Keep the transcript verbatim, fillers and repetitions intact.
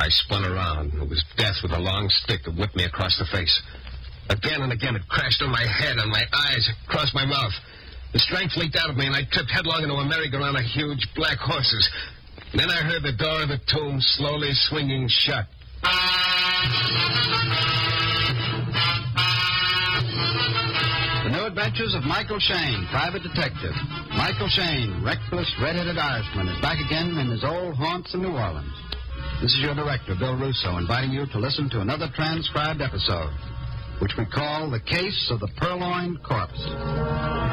I spun around. It was Death with a long stick that whipped me across the face. Again and again, it crashed on my head, on my eyes, across my mouth. The strength leaked out of me, and I tripped headlong into a merry-go-round of huge black horses. And then I heard the door of the tomb slowly swinging shut. The New Adventures of Michael Shayne, Private Detective. Michael Shayne, reckless, red-headed Irishman, is back again in his old haunts in New Orleans. This is your director, Bill Russo, inviting you to listen to another transcribed episode, which we call The Case of the Purloined Corpse.